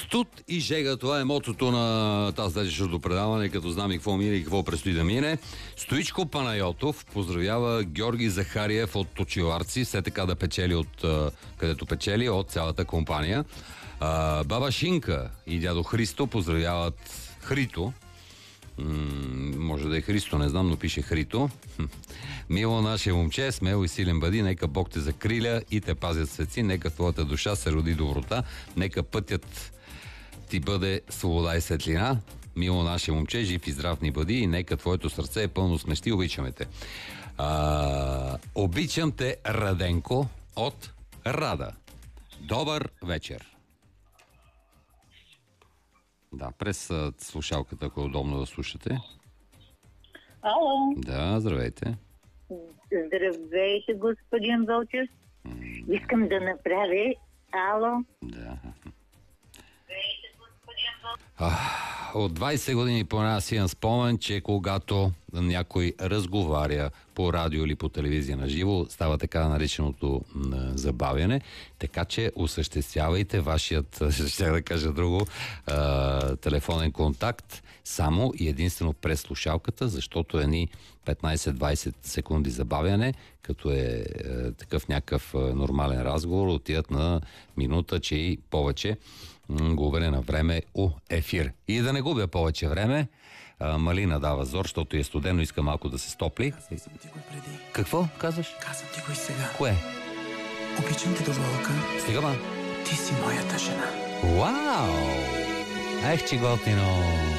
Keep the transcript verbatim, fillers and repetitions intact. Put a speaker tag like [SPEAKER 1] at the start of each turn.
[SPEAKER 1] Студ и жега, това е мотото на тази следващото предаване, като знам и какво мине и какво предстои да мине. Стоичко Панайотов поздравява Георги Захариев от Точиларци, все така да печели от, където печели, от цялата компания. Баба Шинка и дядо Христо поздравяват Хрито. М- може да е Христо, не знам, но пише Хрито. Мило наше момче, смело и силен бъди, нека Бог те закриля и те пазят светци, нека в твоята душа се роди доброта, нека пътят ти бъде свобода и светлина. Мило наше момче, жив и здрав ни бъди и нека твоето сърце е пълно с мечти, обичаме те. А, обичам те, Раденко от Рада. Добър вечер. Да, през слушалката, ако е удобно да слушате.
[SPEAKER 2] Ало.
[SPEAKER 1] Да, здравейте.
[SPEAKER 2] Здравейте, господин Вълчев. Mm-hmm. Искам да направя... Ало.
[SPEAKER 1] Да. А, от двайсет години поне си имам спомен, че когато някой разговаря по радио или по телевизия на живо, става така нареченото забавяне, така че осъществявайте вашият, ще да кажа друго, а, телефонен контакт само и единствено през слушалката, защото едни петнайсет-двайсет секунди забавяне, като е, е такъв някакъв нормален разговор, отиват на минута, че и повече губене на време у ефир. И да не губя повече време, а, Малина дава зор, защото е студено, иска малко да се стопли.
[SPEAKER 3] Казвам ти го преди.
[SPEAKER 1] Какво казваш?
[SPEAKER 3] Казвам ти го и сега.
[SPEAKER 1] Кое?
[SPEAKER 3] Обичам те до болка.
[SPEAKER 1] Стига, ма.
[SPEAKER 3] Ти си моята жена.
[SPEAKER 1] Вау! Ех, че готино!